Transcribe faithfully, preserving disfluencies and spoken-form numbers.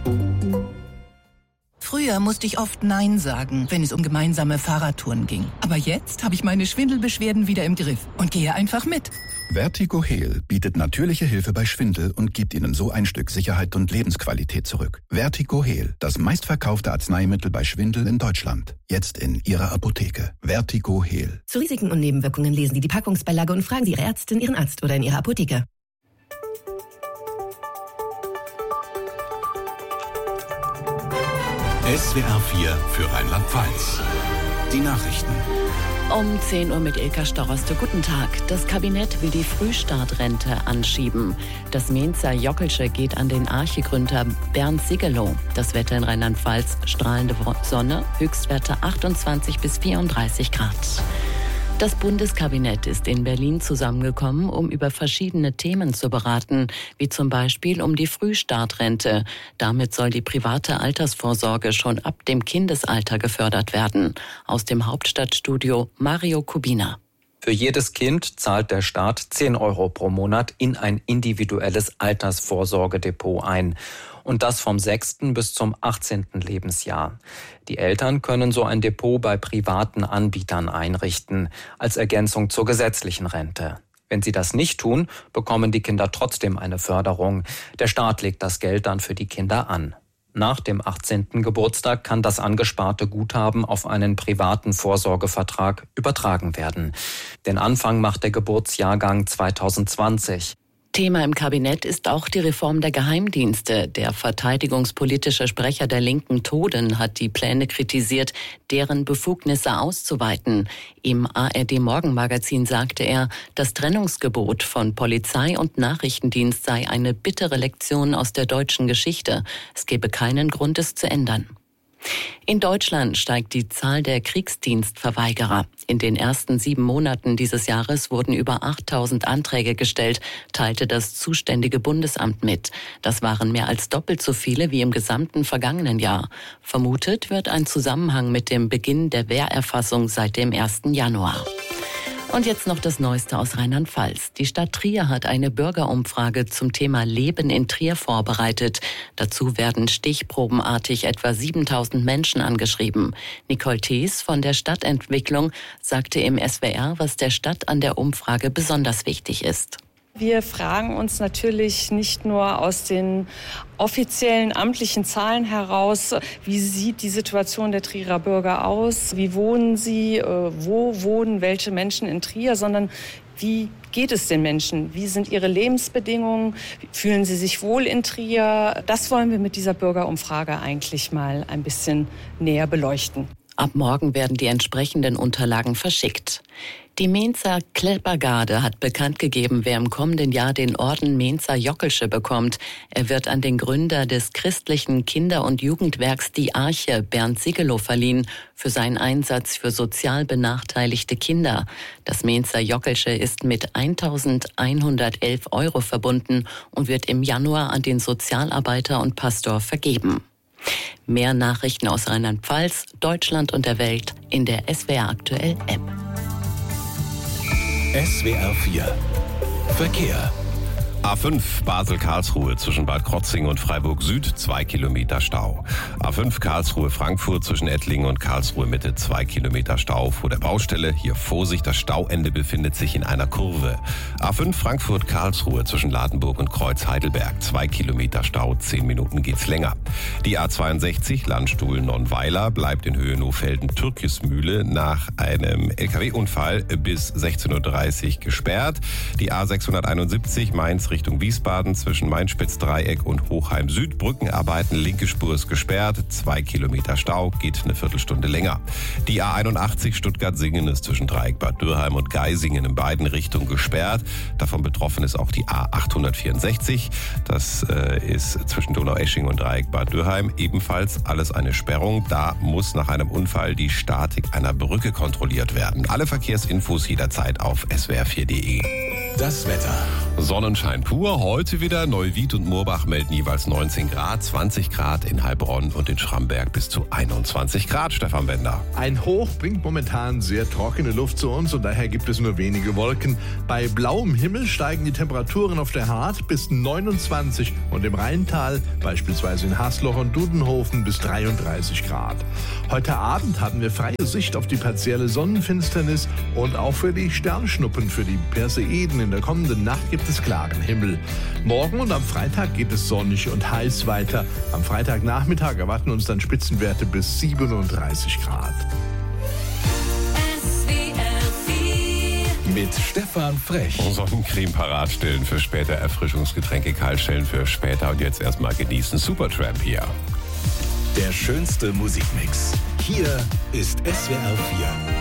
Früher musste ich oft Nein sagen, wenn es um gemeinsame Fahrradtouren ging. Aber jetzt habe ich meine Schwindelbeschwerden wieder im Griff und gehe einfach mit. Vertigo Heal bietet natürliche Hilfe bei Schwindel und gibt Ihnen so ein Stück Sicherheit und Lebensqualität zurück. Vertigo Heal, das meistverkaufte Arzneimittel bei Schwindel in Deutschland. Jetzt in Ihrer Apotheke. Vertigo Heal. Zu Risiken und Nebenwirkungen lesen Sie die Packungsbeilage und fragen Sie Ihre Ärztin, Ihren Arzt oder in Ihrer Apotheke. S W R vier für Rheinland-Pfalz. Die Nachrichten. Um zehn Uhr mit Ilka Storoste. Guten Tag. Das Kabinett will die Frühstartrente anschieben. Das Mainzer Jockelsche geht an den Arche-Gründer Bernd Sigelow. Das Wetter in Rheinland-Pfalz: strahlende Sonne, Höchstwerte achtundzwanzig bis vierunddreißig Grad. Das Bundeskabinett ist in Berlin zusammengekommen, um über verschiedene Themen zu beraten, wie zum Beispiel um die Frühstartrente. Damit soll die private Altersvorsorge schon ab dem Kindesalter gefördert werden. Aus dem Hauptstadtstudio Mario Kubina. Für jedes Kind zahlt der Staat zehn Euro pro Monat in ein individuelles Altersvorsorgedepot ein. Und das vom sechsten bis zum achtzehnten Lebensjahr. Die Eltern können so ein Depot bei privaten Anbietern einrichten, als Ergänzung zur gesetzlichen Rente. Wenn sie das nicht tun, bekommen die Kinder trotzdem eine Förderung. Der Staat legt das Geld dann für die Kinder an. Nach dem achtzehnten Geburtstag kann das angesparte Guthaben auf einen privaten Vorsorgevertrag übertragen werden. Den Anfang macht der Geburtsjahrgang zweitausendzwanzig. Thema im Kabinett ist auch die Reform der Geheimdienste. Der verteidigungspolitische Sprecher der Linken, Toden, hat die Pläne kritisiert, deren Befugnisse auszuweiten. Im A R D-Morgenmagazin sagte er, das Trennungsgebot von Polizei und Nachrichtendienst sei eine bittere Lektion aus der deutschen Geschichte. Es gebe keinen Grund, es zu ändern. In Deutschland steigt die Zahl der Kriegsdienstverweigerer. In den ersten sieben Monaten dieses Jahres wurden über achttausend Anträge gestellt, teilte das zuständige Bundesamt mit. Das waren mehr als doppelt so viele wie im gesamten vergangenen Jahr. Vermutet wird ein Zusammenhang mit dem Beginn der Wehrerfassung seit dem ersten Januar. Und jetzt noch das Neueste aus Rheinland-Pfalz. Die Stadt Trier hat eine Bürgerumfrage zum Thema Leben in Trier vorbereitet. Dazu werden stichprobenartig etwa siebentausend Menschen angeschrieben. Nicole Thees von der Stadtentwicklung sagte im S W R, was der Stadt an der Umfrage besonders wichtig ist. Wir fragen uns natürlich nicht nur aus den offiziellen amtlichen Zahlen heraus, wie sieht die Situation der Trierer Bürger aus, wie wohnen sie, wo wohnen welche Menschen in Trier, sondern wie geht es den Menschen, wie sind ihre Lebensbedingungen, fühlen sie sich wohl in Trier. Das wollen wir mit dieser Bürgerumfrage eigentlich mal ein bisschen näher beleuchten. Ab morgen werden die entsprechenden Unterlagen verschickt. Die Mainzer Kleppergarde hat bekannt gegeben, wer im kommenden Jahr den Orden Mainzer Jockelsche bekommt. Er wird an den Gründer des christlichen Kinder- und Jugendwerks Die Arche, Bernd Sigelow, verliehen, für seinen Einsatz für sozial benachteiligte Kinder. Das Mainzer Jockelsche ist mit eintausendeinhundertelf Euro verbunden und wird im Januar an den Sozialarbeiter und Pastor vergeben. Mehr Nachrichten aus Rheinland-Pfalz, Deutschland und der Welt in der S W R Aktuell App. S W R vier Verkehr. A fünf Basel-Karlsruhe zwischen Bad Krotzing und Freiburg Süd, zwei Kilometer Stau. A fünf Karlsruhe-Frankfurt zwischen Ettlingen und Karlsruhe Mitte, zwei Kilometer Stau vor der Baustelle. Hier Vorsicht, das Stauende befindet sich in einer Kurve. A fünf Frankfurt-Karlsruhe zwischen Ladenburg und Kreuz-Heidelberg, zwei Kilometer Stau, zehn Minuten geht's länger. Die A zweiundsechzig Landstuhl-Nonnweiler bleibt in Höhe Nohfelden-Türkismühle nach einem L K W-Unfall bis sechzehn Uhr dreißig gesperrt. Die A sechshunderteinundsiebzig Mainz Richtung Wiesbaden zwischen Mainspitz-Dreieck und Hochheim Süd. Brückenarbeiten, linke Spur ist gesperrt, zwei Kilometer Stau, geht eine Viertelstunde länger. Die A einundachtzig Stuttgart-Singen ist zwischen Dreieck Bad Dürrheim und Geisingen in beiden Richtungen gesperrt. Davon betroffen ist auch die A achthundertvierundsechzig. Das äh, ist zwischen Donaueschingen und Dreieck Bad Dürrheim ebenfalls alles eine Sperrung. Da muss nach einem Unfall die Statik einer Brücke kontrolliert werden. Alle Verkehrsinfos jederzeit auf S W R vier punkt de. Das Wetter. Sonnenschein pur. Heute wieder Neuwied und Moorbach melden jeweils neunzehn Grad, zwanzig Grad in Heilbronn und in Schramberg bis zu einundzwanzig Grad, Stefan Bender. Ein Hoch bringt momentan sehr trockene Luft zu uns und daher gibt es nur wenige Wolken. Bei blauem Himmel steigen die Temperaturen auf der Hart bis neunundzwanzig und im Rheintal, beispielsweise in Hasloch und Dudenhofen, bis dreiunddreißig Grad. Heute Abend hatten wir freie Sicht auf die partielle Sonnenfinsternis und auch für die Sternschnuppen, für die Perseiden in der kommenden Nacht gibt es klaren Himmel. Morgen und am Freitag geht es sonnig und heiß weiter. Am Freitagnachmittag erwarten uns dann Spitzenwerte bis siebenunddreißig Grad. Mit Stefan Frech. Sonnencreme parat stellen für später, Erfrischungsgetränke kalt stellen für später und jetzt erstmal genießen. Supertramp hier. Der schönste Musikmix. Hier ist S W R vier.